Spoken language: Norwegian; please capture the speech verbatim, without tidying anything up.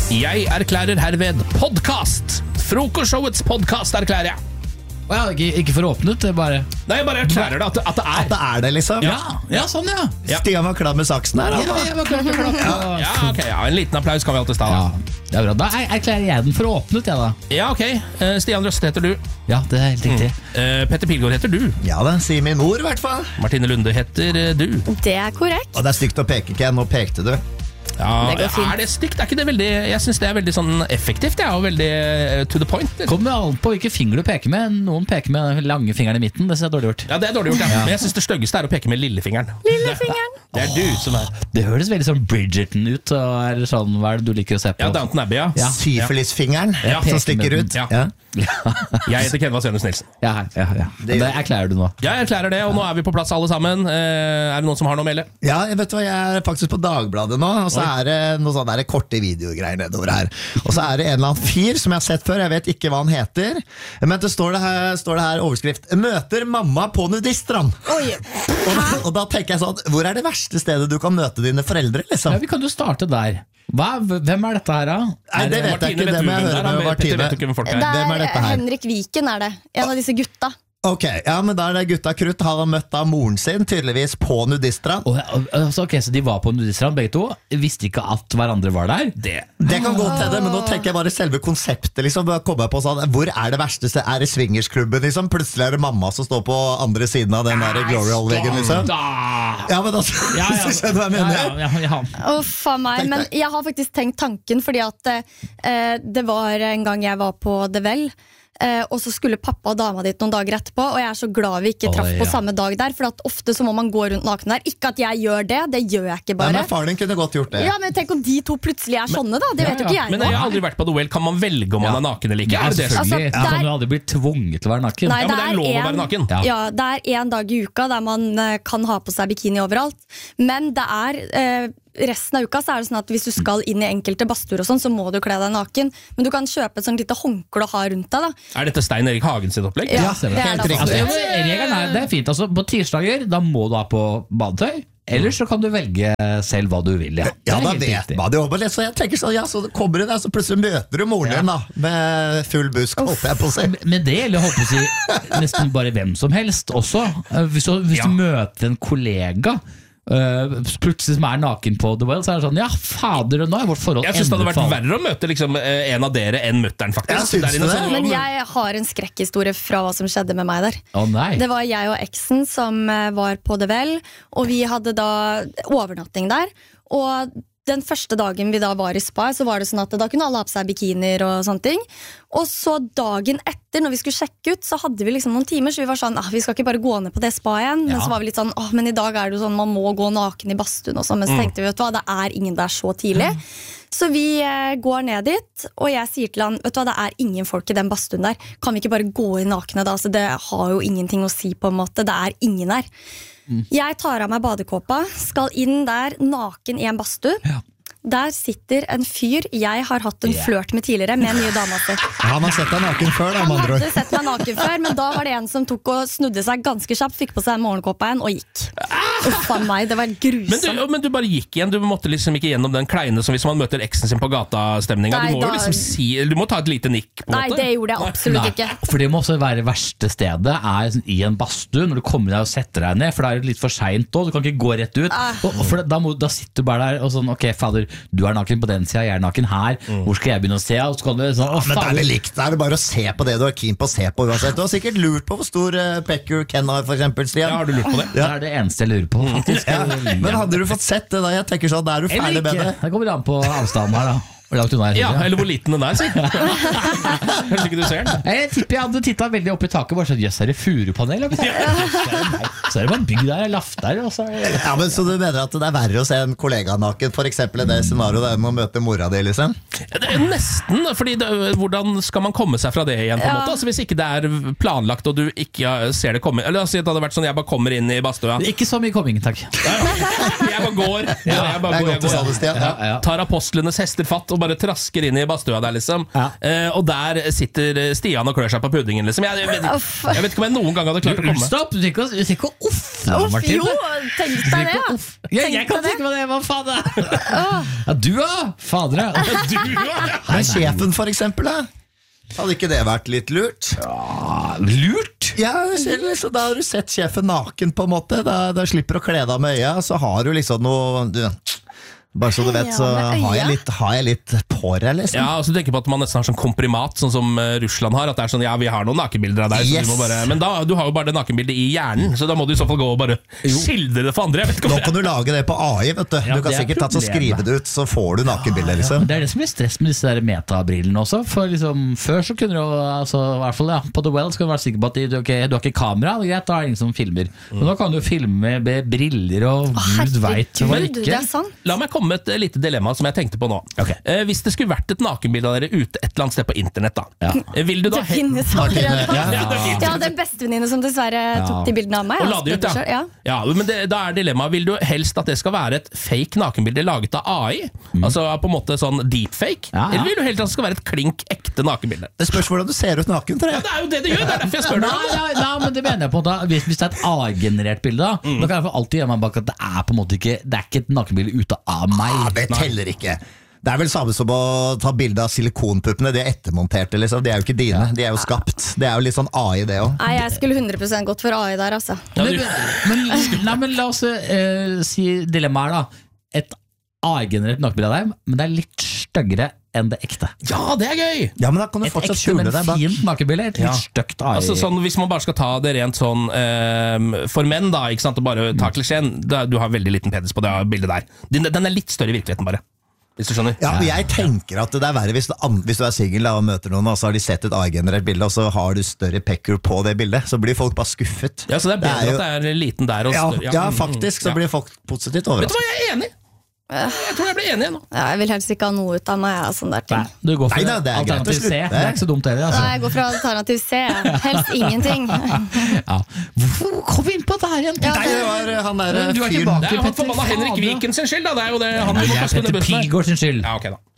Jeg erklærer herved podcast. Frokostshowets podcast erklærer jeg. Ja, ikke, ikke for åpnet, det bare... Nei, jeg bare erklærer det at, at det er. At det er det, liksom. Ja, ja sånn, ja. Ja. Stian var klar med saksen her. Ja, jeg var klar med klokka. Ja, ja, ok, ja, en liten applaus kan vi alltid stå. Ja, det er bra. Da er- erklærer jeg den for åpnet, jeg da. Ja, ok. Eh, Stian Røste heter du. Ja, det er helt riktig. Eh, Petter Pilgaard heter du. Ja, det sier min mor i hvert fall. Martine Lunde heter eh, du. Det er korrekt. Og det er stygt å peke, Ken. Nå pekte du. Ja, Det går fint. er det stygt? Er ikke det veldig... Jeg synes det er veldig sånn effektivt, ja, og veldig eh, to the point. liksom. Kommer an på hvilke finger du peker med. Noen peker med den lange fingeren i midten. Det synes jeg er dårlig gjort. Ja, det er dårlig gjort, ja. Men jeg synes det styggeste er å peke med lillefingeren. Lillefingeren. Det er du som er... Det høres veldig sånn Bridgerton ut. Og er sånn, hva er det du liker å se på? Ja, Downton Abbey, ja. Ja. Syfilisfingeren Ja. som stikker ut. Ja. Ja. Jeg heter Ken Vasenus Nilsen. Ja, ja, ja. Det, det erklærer du nå. Jeg erklærer det, og nå er vi på plass alle sammen. Eh, er det noen som har noe å melde? Ja, jeg vet hva, jeg er faktisk på Dagbladet nå, og så er det noen sånne der korte videogreier nedover her. Og så er det en eller annen fyr som jeg har sett før, jeg vet ikke hva han heter, men det står det her, står det her overskrift: Møter mamma på nudiststrand. Oi. Og, og da tenker jeg sånn, hvor er det verste stedet du kan møte dine foreldre, liksom? Ja, vi kan jo starte der. Hva? Hvem er dette her, da? Nei, det vet jeg ikke, det må jeg høre med Petter Martine. vet jo ikke hvem folk Det er. Hvem er er dette her? Henrik Viken er det. En av disse gutta. Ok, ja, men da er det gutta krutt. Han har møtt av moren sin, tydeligvis på nudiststrand. Og, og, altså, ok, Så de var på nudiststrand begge to? Visste ikke at hverandre var der? Det. Det kan godt hende, men nå tenker jeg bare selve konseptet, liksom. Bare komme på sånn, hvor er det verste sted? Er det swingersklubben, liksom? Plutselig er det mamma som står på andre siden av den der Glory Hall-veggen, liksom. Da! Ja, men altså, Ja, ja. så skjønner du hva jeg mener. Ja, ja, ja, ja. Uff a meg, Tenk men deg. jeg har faktisk tenkt tanken, fordi at eh, det var en gang jeg var på The Well, eh, og så skulle pappa og dama dit noen dager etterpå, og jeg er så glad vi ikke Å, traff på ja. samme dag der, for at ofte så må man gå rundt naken der. Ikke at jeg gjør det, det gjør jeg ikke Nei, bare. men faren din kunne godt gjort det. Ja, men tenk om de to plutselig er sånne, da. Det Ja, vet jo ja. ikke jeg Men nå. jeg har aldri vært på The Well. Kan man velge om man er naken eller ikke? Ja, Er det det? selvfølgelig. Altså, Du kan der- jo aldri bli tvunget til å være naken. Nei, Ja, men det er lov å en- være naken. Ja. Ja, det er en dag i uka der man eh, kan ha på seg bikini overalt. Men det er eh, resten av uka så er det sånn at hvis du skal inn i enkelte badstuer og sånn, så må du kle deg naken. Men du kan kjøpe et sånt lite håndkle å ha rundt deg, da. Er dette Stein Erik Hagen sitt opplegg? Ja, stemmer. det er Helt det riktig. Altså, absolutt. ja, men regelen er, det er fint, altså, på tirsdager da må du ha på badetøy. Eller så kan du velge selv hva du vil. Ja, Det Ja, er da helt vet riktig. man det jo. Men så jeg tenker sånn, ja, så kommer du der, så plutselig møter du moren din da, med full busk, holdt jeg på å si. Men det gjelder holdt på å si nesten bare hvem som helst også. Eh, Hvis du, hvis Ja. du møter en kollega eh, plutselig som er naken på The Well, så er det sånn, ja fader, nå er vårt forhold Jeg synes det hadde vært endret for verre å møte liksom, eh, en av dere enn mutteren, faktisk. Ja, syns Der inne, du det? så- Men jeg har en skrekkhistorie fra hva som skjedde med meg der. Å nei. Det var jeg og eksen som eh, var på The Well, og vi hadde da overnatting der. Og den første dagen vi da var i spa, så var det sånn at da kunne alle ha på seg bikinier og sånne ting. Og så dagen etter, når vi skulle sjekke ut, så hadde vi liksom noen timer, så vi var sånn, ah, vi skal ikke bare gå ned på det spa igjen. Men Ja. så var vi litt sånn, åh, men i dag er det jo sånn, man må gå naken i badstuen og sånn. Men så tenkte vi, vet du hva, det er ingen der så tidlig. Så vi eh, går ned dit, og jeg sier til han, vet du hva, det er ingen folk i den badstuen der. Kan vi ikke bare gå inn nakne da? Altså, det har jo ingenting å si på en måte. Det er ingen der. Jeg tar av meg badekåpa, skal inn der naken i en badstue. Ja. Der sitter en fyr jeg har hatt en Ja. flørt med tidligere, med nye dama si. Han har sett deg naken før, da, Han med andre ord. hadde sett meg naken før, men da var det en som tok og snudde seg ganske kjapt, fikk på seg morgenkåpa igjen og gikk. Uff a meg, det var Men du, grusomt. men du bare gikk igjen. Du måtte liksom ikke gjennom den kleine som hvis man møter eksen sin på gatastemninga. Nei, Du må jo da- liksom si Du må ta et lite nikk, på en Nei, måte. det gjorde jeg absolutt Nei, ikke. for det må også være verste stedet er sånn i en badstue, når du kommer deg og setter deg ned, for det er jo litt for sent også, du kan ikke gå rett ut. Ah. Og, og for det, da, må, da sitter du bare der og sånn, ok fader, du er naken på den siden, jeg er naken her, hvor skal jeg begynne å se? Og så kan du sånn, å Men da er fader. det likt, da er det bare å se på det du er keen på å se på uansett. Du har sikkert lurt på hvor stor uh, pecker Ken har, for eksempel, Stian. Ja, har du lurt på det? Det er det eneste jeg lurer på, faktisk. Ja, men hadde du fått sett det da? Jeg tenker sånn, da er du Eller ferdig med ikke, det. det kommer an på avstanden her da. Hvor langt unna er Ja, Silje? eller hvor liten den er, si. Kanskje ikke du ser den? Jeg tipper jeg hadde tittet veldig opp i taket, bare sånn, jøss, er det furupanel? eller? Så er det bare en bygg der, en laft der, og så er det... Ja, men Så du mener at det er verre å se en kollega naken, for eksempel i det scenarioet der med å møte mora di, liksom? Ja, det er nesten, fordi det, hvordan skal man komme seg fra det igjen, på en Ja. måte? Altså, hvis ikke det er planlagt, og du ikke ser det komme. Eller altså, det hadde vært sånn, jeg bare kommer inn i badstua. Ikke så mye komming, takk. Jeg bare går. Ja, jeg bare Det er går, jeg godt å sa det, går. Stian. Ja. Ja. Tar apostlenes hester fatt og bare trasker inn i badstua der, liksom. Ja. Eh, og der sitter Stian og klør seg på puddingen, liksom. Jeg, jeg, vet, jeg vet ikke om jeg noen gang hadde klart å komme. Stopp, du tenker ikke, ikke uff, Uff, Martin. jo, tenk deg det. Ja. Ja, jeg kan tenke meg det, hva faen det Ja, du da, fader ja. Du da Men sjefen for eksempel da? Hadde ikke det vært litt lurt? Ja, lurt? Ja, så da har du sett sjefen naken på en måte. Da, da slipper du å kle deg med øya. Så har du liksom noe du, Bare så du vet, så Ja, med har jeg øya. litt, har jeg litt på det liksom. Ja, og så tenker jeg på at man nesten har sånn komprimat, sånn som uh, Russland har. At det er sånn, ja, vi har noen nakenbilder av deg, så Yes. du må bare, men da, du har jo bare det nakenbildet i hjernen, så da må du i så fall gå og bare skildre det for andre. Jeg vet ikke om Nå det. kan du lage det på A I, vet du. Ja, Du kan det er sikkert tatt og skrive problemet. det ut, så får du nakenbilder liksom. Det er det som blir stress med disse der metabrillene også. For liksom, før så kunne du jo, altså, i hvert fall ja, på The Well skal du være sikker på at du, okay, du har ikke kamera, det er greit, da er det ingen som filmer. Men nå kan du filme med briller og gud vet hva Herregud, det ikke. er sant. La meg komme med et eh, lite dilemma som jeg tenkte på nå. Ok. Eh, hvis det skulle vært et nakenbilde av dere ute et eller annet sted på internett, da. Ja. Eh, vil du da Det he- finnes allerede. Ja, ja, det finnes. Ja, den bestevenninne som dessverre tok de bildene av meg. Og jeg la det ut, spurte ja. selv, ja. ja men det, da er dilemmaet, vil du helst at det skal være et fake nakenbilde laget av A I? Altså på en måte sånn deepfake? Ja, ja. Eller vil du helst at det skal være et klink ekte nakenbilde? Det spørs hvordan du ser ut naken, tror Ja, jeg. det er jo det det gjør, det er derfor jeg spør deg. Nei, nei, nei, men det mener jeg på en måte. Hvis, hvis det er et A I-generert bilde, da, da kan jeg for alltid gjøre meg bak at det er på en måte ikke Det er ikke et nakenbilde ute av meg. Ja, det teller ikke. Det er vel samme som å ta bilde av silikonpuppene. De er ettermonterte, liksom. De er jo ikke dine, de er jo skapt. Det er jo litt sånn A I, det òg. Nei, jeg skulle hundre prosent gått for A I der, altså. Ja, Men, du, men, nei, men la oss eh, si dilemmaet her, da. Et A I-generert nakenbilde av deg, men det er litt styggere enn det ekte. ja, det er gøy! Ja, men da kan du Et fortsatt ekte, men skjule deg bak. fint nakenbilde. Et Ja. litt stygt A I. Altså sånn, Hvis man bare skal ta det rent sånn eh, for menn, da, ikke sant, og bare ta klisjeen, da- du har veldig liten penis på det bildet der. Den, den er litt større i virkeligheten, bare. Hvis du skjønner? Ja, men jeg tenker at det er verre hvis du, an- hvis du er singel da, og møter noen, og så har de sett et A I-generert bilde, og så har du større pecker på det bildet. Så blir folk bare skuffet. Ja, Så det er bedre jo- at det er liten der og ja, større. ja, mm, faktisk så ja. blir folk positivt Vet du overrasket. hva, jeg er enig! Jeg tror jeg ble enig nå. Ja, jeg vil helst ikke ha noe ut av meg. Ja, sånn der ting. Nei, du går for Nei, nei, det er greit å alternativ C. slutte. Det er ikke så dumt heller. Nei, Altså. jeg går for alternativ C. Helst ingenting. Ja. Hvorfor kom vi inn på det her igjen? Ja, Nei, det var han der Du er fyren tilbake. Det er jo han Petter, forbanna Henrik fader. Viken sin skyld, da. Det er jo det han Nei, må det er kaste under Petter bussen her. Pilgaard sin skyld. Ja, ok da.